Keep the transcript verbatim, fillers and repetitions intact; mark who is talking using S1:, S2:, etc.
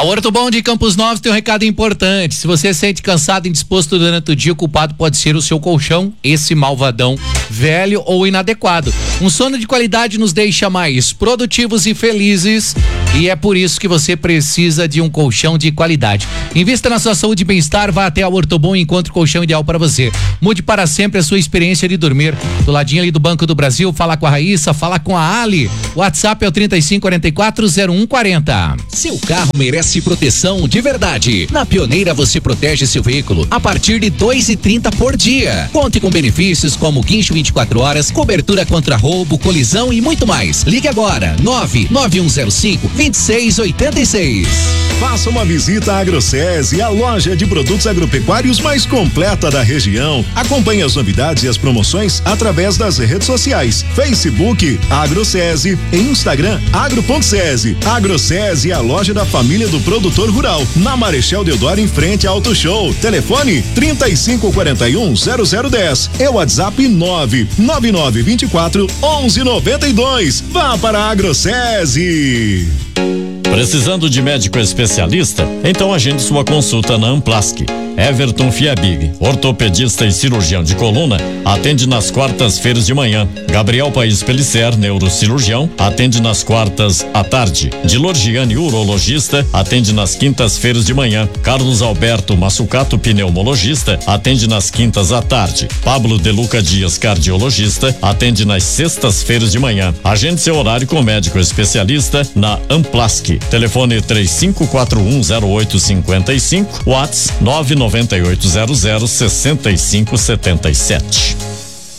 S1: A Ortobon de Campos Novos tem um recado importante. Se você se sente cansado e indisposto durante o dia, o culpado pode ser o seu colchão, esse malvadão, velho ou inadequado. Um sono de qualidade nos deixa mais produtivos e felizes, e é por isso que você precisa de um colchão de qualidade. Invista na sua saúde e bem-estar, vá até a Ortobon e encontre o colchão ideal para você. Mude para sempre a sua experiência de dormir. Do ladinho ali do Banco do Brasil, fala com a Raíssa, fala com a Ali. O WhatsApp é o trinta e cinco, quarenta e quatro, zero um quarenta.
S2: Seu carro merece proteção de verdade. Na Pioneira você protege seu veículo a partir de dois e trinta por dia. Conte com benefícios como guincho vinte e quatro horas, cobertura contra roubo, colisão e muito mais. Ligue agora, nove nove um zero cinco, dois seis oito seis.
S3: Faça uma visita à AgroSese, a loja de produtos agropecuários mais completa da região. Acompanhe as novidades e as promoções através das redes sociais, Facebook AgroSese e Instagram agro.sese. AgroSese é a loja da família do produtor rural, na Marechal Deodoro, em frente ao Auto Show. Telefone trinta e cinco, quarenta e um, zero zero dez. É o WhatsApp nove nove nove vinte e quatro, onze noventa e dois. Vá para a AgroSese.
S4: Precisando de médico especialista? Então agende sua consulta na Amplasc. Everton Fiabig, ortopedista e cirurgião de coluna, atende nas quartas-feiras de manhã. Gabriel Paes Pellicer, neurocirurgião, atende nas quartas à tarde. Dilor Gianni, urologista, atende nas quintas-feiras de manhã. Carlos Alberto Massucato, pneumologista, atende nas quintas à tarde. Pablo Deluca Dias, cardiologista, atende nas sextas-feiras de manhã. Agende seu horário com médico especialista na Amplasc. Telefone três cinco quatro um zero oito cinco cinco, WhatsApp nove nove oito zero zero seis cinco sete sete.